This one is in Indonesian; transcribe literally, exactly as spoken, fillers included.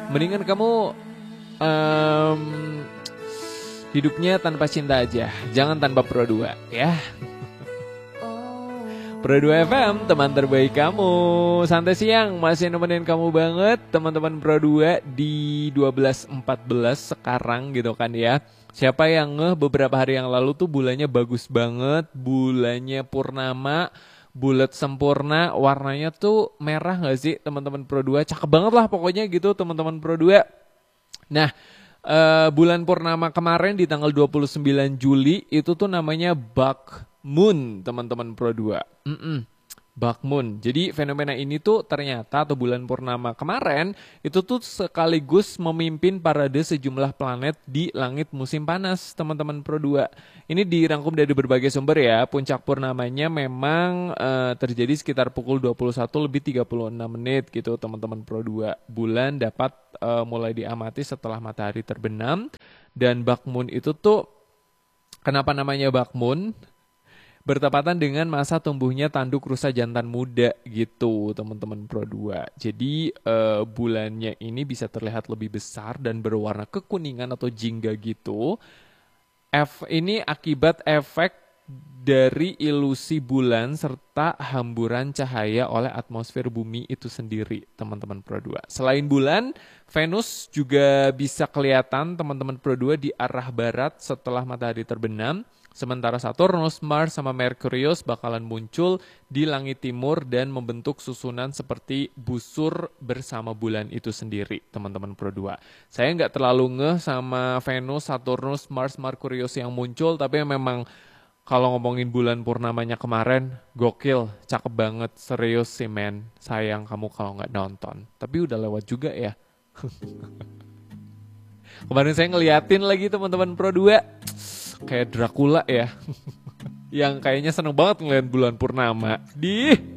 Mendingan kamu um, hidupnya tanpa cinta aja, jangan tanpa Pro dua ya. Pro dua F M, teman terbaik kamu. Santai siang, masih nemenin kamu banget teman-teman Pro dua di dua belas empat belas sekarang gitu kan ya. Siapa yang ngeh beberapa hari yang lalu tuh bulannya bagus banget, bulannya purnama, bulat sempurna, warnanya tuh merah gak sih teman-teman Pro dua? Cakep banget lah pokoknya gitu teman-teman Pro dua. Nah, uh, bulan purnama kemarin di tanggal dua puluh sembilan Juli itu tuh namanya Bug Moon teman-teman Pro dua. Mm-mm. Bug Moon. Jadi fenomena ini tuh ternyata atau bulan purnama kemarin itu tuh sekaligus memimpin parade sejumlah planet di langit musim panas teman-teman Pro dua. Ini dirangkum dari berbagai sumber ya. Puncak purnamanya memang uh, terjadi sekitar pukul dua puluh satu lebih tiga puluh enam menit gitu teman-teman Pro dua. Bulan dapat uh, mulai diamati setelah matahari terbenam. Dan Bug Moon itu tuh kenapa namanya Bug Moon? Bertepatan dengan masa tumbuhnya tanduk rusa jantan muda gitu teman-teman Pro dua. Jadi uh, bulannya ini bisa terlihat lebih besar dan berwarna kekuningan atau jingga gitu. F ini akibat efek dari ilusi bulan serta hamburan cahaya oleh atmosfer bumi itu sendiri teman-teman Pro dua. Selain bulan, Venus juga bisa kelihatan teman-teman Pro dua di arah barat setelah matahari terbenam. Sementara Saturnus, Mars, sama Merkurius bakalan muncul di langit timur dan membentuk susunan seperti busur bersama bulan itu sendiri, teman-teman Pro dua. Saya nggak terlalu ngeh sama Venus, Saturnus, Mars, Merkurius yang muncul, tapi memang kalau ngomongin bulan purnamanya kemarin, gokil, cakep banget, serius sih men. Sayang kamu kalau nggak nonton. Tapi udah lewat juga ya. Kemarin saya ngeliatin lagi teman-teman Pro dua. Kayak Dracula ya. Yang kayaknya seneng banget ngeliat bulan purnama. Di